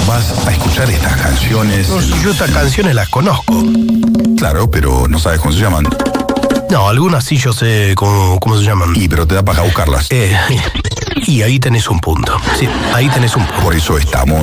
vas a escuchar estas canciones. No, yo estas canciones las conozco. Claro, pero no sabes cómo se llaman. No, algunas sí yo sé cómo se llaman. Pero te da paja buscarlas. Y ahí tenés un punto. Sí, ahí tenés un punto. Por eso estamos